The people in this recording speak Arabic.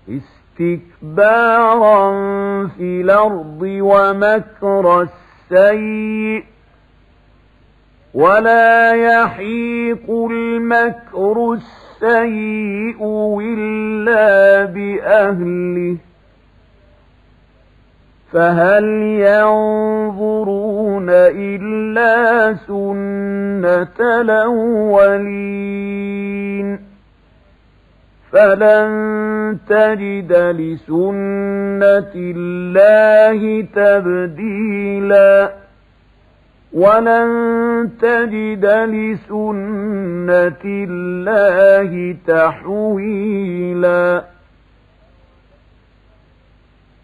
استكبارا في الأرض ومكر السيء ولا يحيق المكر السيء إلا بأهله فهل ينظرون إلا سنة الأولين فلن تجد لسنة الله تبديلا ولن تجد لسنة الله تحويلا